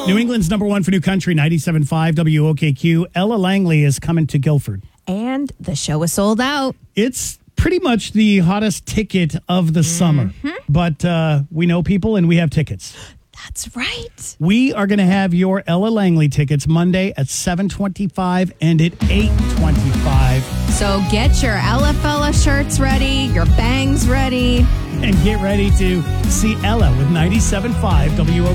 New England's number one for new country, 97.5 WOKQ. Ella Langley is coming to Guilford. And the show is sold out. It's pretty much the hottest ticket of the summer. But we know people and we have tickets. That's right. We are going to have your Ella Langley tickets Monday at 7:25 and at 8:25. So get your Ella Fella shirts ready, your bangs ready. And get ready to see Ella with 97.5 WOKQ.